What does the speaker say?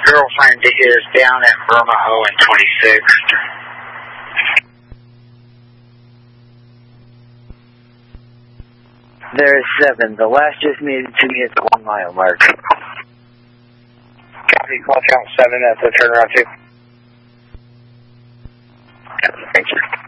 girlfriend is down at Vermaho and 26th. There's 7. The last just needed to me at the 1 mile mark. Copy, call count 7 at the turnaround 2. Thank you.